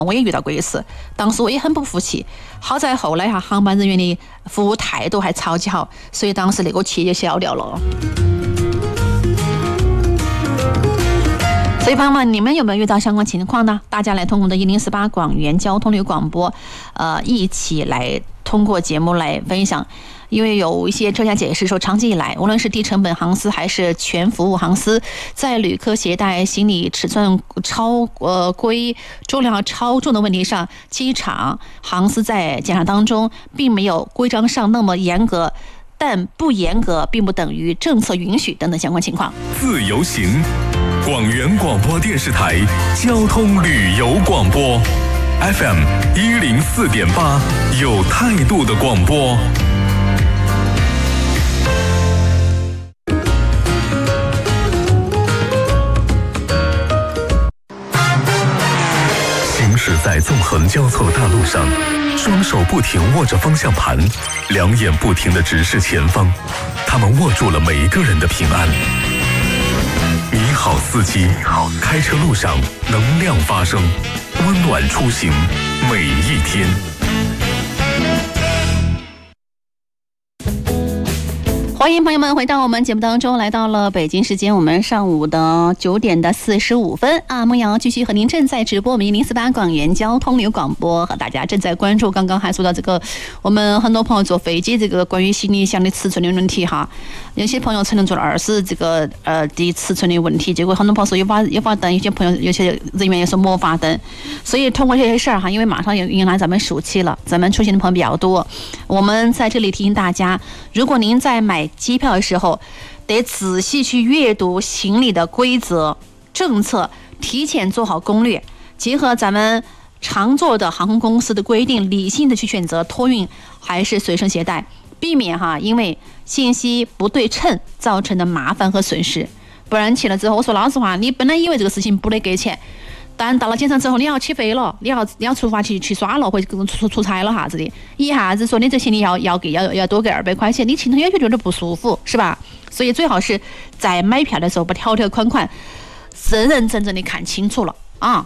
我也遇到过一次，当时我也很不服气，好在后来航班人员的服务态度还超级好，所以当时那个气就消掉了。所以朋友们，你们有没有遇到相关情况呢？大家来通过的1048广元交通旅广播，一起来通过节目来分享。因为有一些专家解释说，长期以来，无论是低成本航司还是全服务航司，在旅客携带行李尺寸超规、重量超重的问题上，机场航司在检查当中并没有规章上那么严格，但不严格并不等于政策允许等等相关情况。 自由行，广元广播电视台交通旅游广播 FM 104.8，有态度的广播。行驶在纵横交错的大路上，双手不停握着方向盘，两眼不停地直视前方，他们握住了每一个人的平安。你好，司机，开车路上能量发声，温暖出行每一天。 欢迎朋友们回到我们节目当中，来到了北京时间我们上午的9点45分啊，梦瑶继续和您正在直播我们1048广元交通旅游广播，和大家正在关注刚刚还说到这个我们很多朋友坐飞机这个关于行李箱的尺寸的问题哈，有些朋友可能做了20这个的尺寸的问题，结果很多朋友说有法登，有些朋友有些人员也说没法登，所以通过这些事儿哈，因为马上迎来咱们暑期了，咱们出行的朋友比较多，我们在这里提醒大家，如果您在买机票的时候得仔细去阅读行李的规则政策，提前做好攻略，结合咱们常做的航空公司的规定，理性的去选择托运还是随身携带，避免因为信息不对称造成的麻烦和损失。不然去了之后，我说老实话，你本来以为这个事情不得给钱，但到了机场之后，你要起飞了，你要出发去耍了，或者出差了啥子的，一下子说你这行李要多给200块钱，你心头也觉得有点不舒服，是吧？所以最好是在买票的时候把条条框框认认真真的看清楚了啊。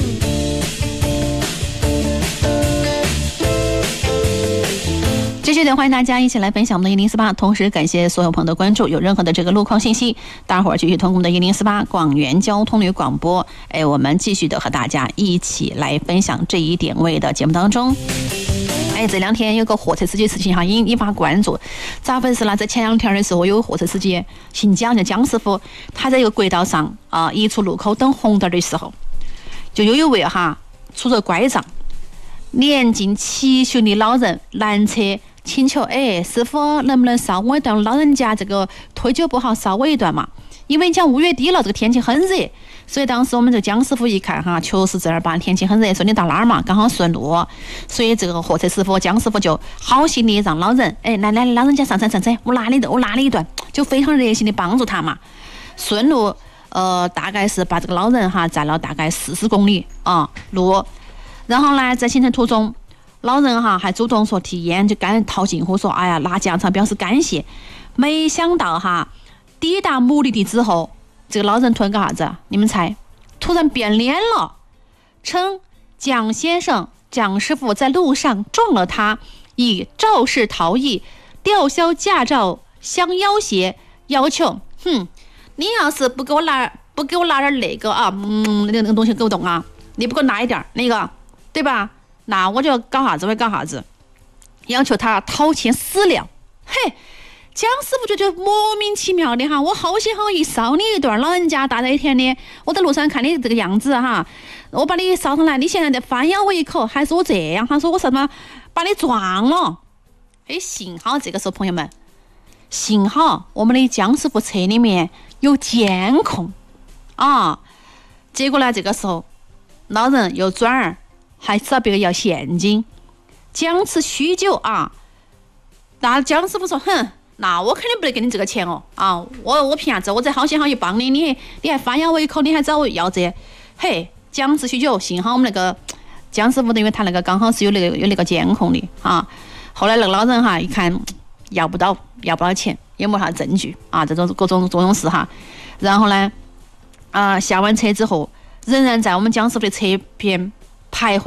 继续的欢迎大家一起来分享我们的1048，同时感谢所有朋友的关注。有任何的这个路况信息，大伙儿继续通过我们的1048广元交通旅广播，我们继续的和大家一起来分享这一点位的节目当中。这2天有个货车司机的事情引发关注，咋回事呢？在前2天的时候，有个货车司机姓蒋，叫蒋师傅，他在一个国道上一出路口等红灯的时候，就有一位拄着拐杖年近70岁的老人拦车请求，师傅能不能捎我一段？老人家这个腿脚不好，捎我一段嘛。因为讲5月底了，这个天气很热，所以当时我们这个蒋师傅一看确实正儿八经天气很热，说你到哪儿嘛，刚好顺路，所以这个货车师傅蒋师傅就好心的让老人，来，老人家上车，我拉你一段，就非常热心的帮助他嘛。顺路大概是把这个老人载了大概40公里路，然后呢，在行程途中，老人还主动说提烟，就赶套近乎说，拿奖场表示感谢。没想到抵达目的地之后，这个老人突然干啥子？你们猜？突然变脸了，称蒋师傅在路上撞了他，以肇事逃逸、吊销驾照相要挟，要求，你要是不给我拿点那个那个东西给我动啊，你不给我拿一点那个，对吧？那我就搞啥子，要求他掏钱私了。嘿，蒋师傅就莫名其妙的我好心好意捎你一段，老人家大热天的，我在路上看你这个样子我把你捎上来，你现在得反咬我一口，还是我这样？他说我什么把你撞了？幸好这个时候朋友们，幸好我们的蒋师傅车里面有监控结果呢，这个时候老人又转而还找别个要现金，讲此酗酒那蒋师傅说，那我肯定不得给你这个钱我凭啥子？我在好心好意帮你，你还反咬我一口，你还找我要这？讲此酗酒，幸好我们那个蒋师傅因为他那个刚好是有那个监控的后来那个老人一看要不到钱，也没啥证据这种各种事然后呢下完车之后，仍然在我们蒋师傅的车边徘徊